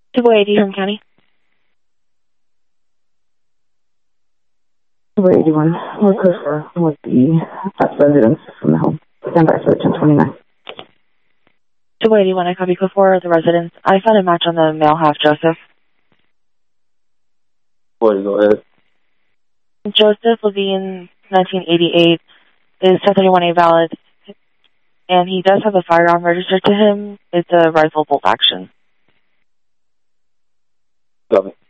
280 from County. 281. We're with the residence from the home. Stand by for 1029. 281, I copy code 4, the residence. I found a match on the male half, Joseph. Boy, go ahead. Joseph Levine, 1988, is 1031A valid, and he does have a firearm registered to him. It's a rifle bolt action. Got it.